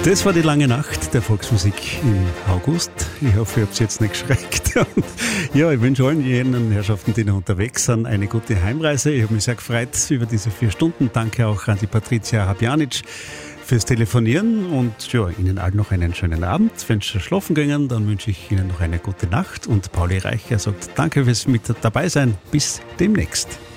Das war die lange Nacht der Volksmusik im August. Ich hoffe, ihr habt jetzt nicht geschreckt. Und ja, ich wünsche allen jenen Herrschaften, die noch unterwegs sind, eine gute Heimreise. Ich habe mich sehr gefreut über diese 4 Stunden. Danke auch an die Patricia Habjanic fürs Telefonieren und ja, Ihnen allen noch einen schönen Abend. Wenn Sie schlafen gehen, dann wünsche ich Ihnen noch eine gute Nacht. Und Pauli Reicher sagt Danke fürs mit dabei sein. Bis demnächst.